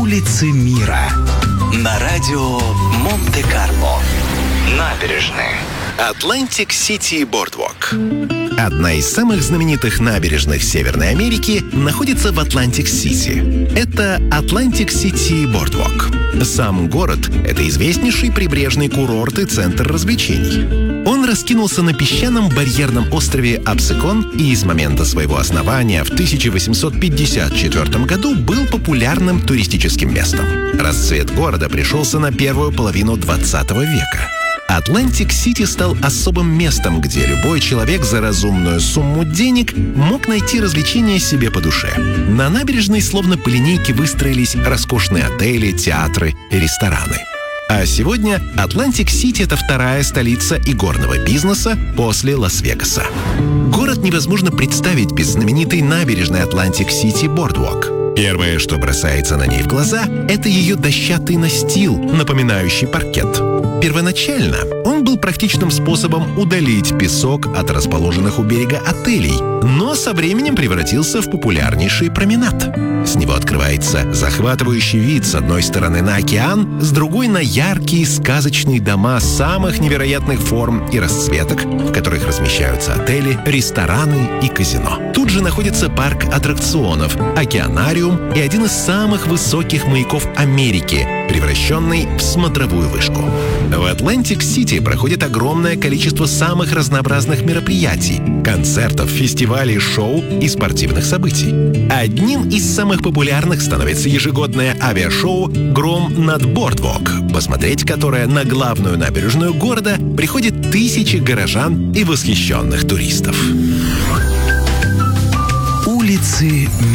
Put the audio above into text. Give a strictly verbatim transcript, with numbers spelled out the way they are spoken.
Улицы мира на радио Монте-Карло. Набережные. Atlantic City Boardwalk. Одна из самых знаменитых набережных Северной Америки находится в Атлантик-Сити. Это Atlantic City Boardwalk. Сам город — это известнейший прибрежный курорт и центр развлечений. Он раскинулся на песчаном барьерном острове Абсекон и с момента своего основания в тысяча восемьсот пятьдесят четвёртом году был популярным туристическим местом. Расцвет города пришелся на первую половину двадцатого века. Атлантик-Сити стал особым местом, где любой человек за разумную сумму денег мог найти развлечения себе по душе. На набережной словно по линейке выстроились роскошные отели, театры и рестораны. А сегодня Атлантик-Сити — это вторая столица игорного бизнеса после Лас-Вегаса. Город невозможно представить без знаменитой набережной Атлантик-Сити Boardwalk. Первое, что бросается на ней в глаза, это ее дощатый настил, напоминающий паркет. Первоначально он был практичным способом удалить песок от расположенных у берега отелей, но со временем превратился в популярнейший променад. С него открывается захватывающий вид с одной стороны на океан, с другой на яркие сказочные дома самых невероятных форм и расцветок, в которых размещаются отели, рестораны и казино. Тут же находится парк аттракционов, океанариум и один из самых высоких маяков Америки, превращенный в смотровую вышку. В Атлантик-Сити проходит огромное количество самых разнообразных мероприятий, концертов, фестивалей, шоу и спортивных событий. Одним из самых популярных становится ежегодное авиашоу «Гром над Бордвок», посмотреть которое на главную набережную города приходят тысячи горожан и восхищенных туристов. Улицы мира.